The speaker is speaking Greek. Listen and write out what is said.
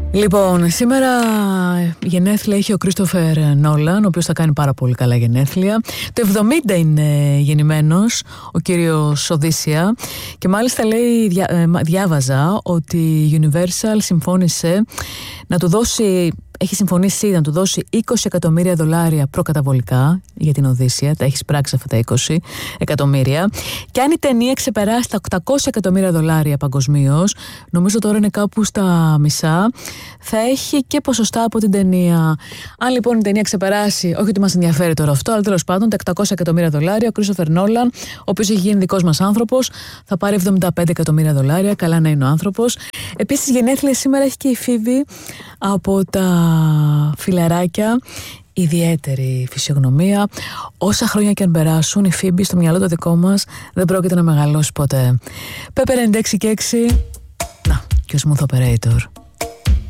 Λοιπόν, σήμερα γενέθλια έχει ο Κρίστοφερ Νόλαν, ο οποίος θα κάνει πάρα πολύ καλά γενέθλια. Το 70 είναι γεννημένος ο κύριος Οδύσσια και μάλιστα λέει, διάβαζα ότι η Universal συμφώνησε να του δώσει, έχει συμφωνήσει να του δώσει $20 εκατομμύρια προκαταβολικά για την Οδύσσια. Τα έχει πράξει αυτά τα 20 εκατομμύρια. Και αν η ταινία ξεπεράσει τα $800 εκατομμύρια παγκοσμίως, νομίζω τώρα είναι κάπου στα μισά, θα έχει και ποσοστά από την ταινία. Αν λοιπόν η ταινία ξεπεράσει, όχι ότι μας ενδιαφέρει τώρα αυτό, αλλά τέλος πάντων τα $800 εκατομμύρια, ο Κρίστοφερ Νόλαν, ο οποίος έχει γίνει δικός μας άνθρωπος, θα πάρει $75 εκατομμύρια. Καλά να είναι ο άνθρωπος. Επίσης, γενέθλια σήμερα έχει και η Φίβη από τα Φιλαράκια. Ιδιαίτερη φυσιογνωμία. Όσα χρόνια και αν περάσουν, η Φίμπη στο μυαλό το δικό μας δεν πρόκειται να μεγαλώσει ποτέ. Πέπερ 96 και 6. Να, και ο Smooth Operator.